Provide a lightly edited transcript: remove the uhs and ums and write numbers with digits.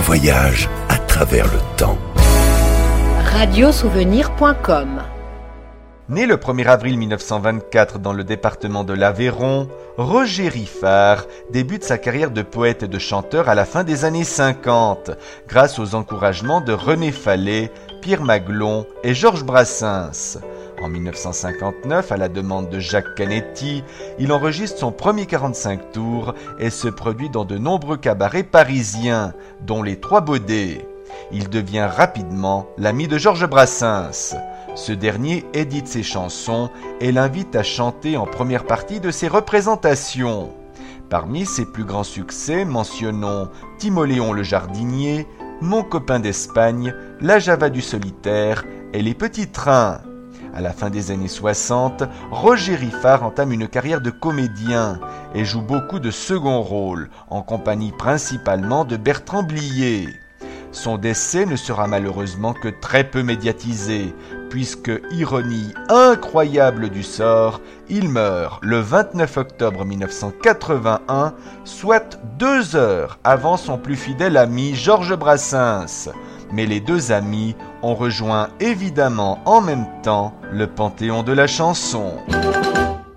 voyage à travers le temps. Radiosouvenir.com. Né le 1er avril 1924 dans le département de l'Aveyron, Roger Riffard débute sa carrière de poète et de chanteur à la fin des années 50, grâce aux encouragements de René Fallet, Pierre Maglon et Georges Brassens. En 1959, à la demande de Jacques Canetti, il enregistre son premier 45 tours et se produit dans de nombreux cabarets parisiens, dont les Trois Baudets. Il devient rapidement l'ami de Georges Brassens. Ce dernier édite ses chansons et l'invite à chanter en première partie de ses représentations. Parmi ses plus grands succès, mentionnons Timoléon le jardinier, Mon copain d'Espagne, La Java du solitaire et Les petits trains. À la fin des années 60, Roger Riffard entame une carrière de comédien et joue beaucoup de second rôles, en compagnie principalement de Bertrand Blier. Son décès ne sera malheureusement que très peu médiatisé, puisque, ironie incroyable du sort, il meurt le 29 octobre 1981, soit 2 heures avant son plus fidèle ami Georges Brassens. Mais les deux amis ont rejoint évidemment en même temps le panthéon de la chanson.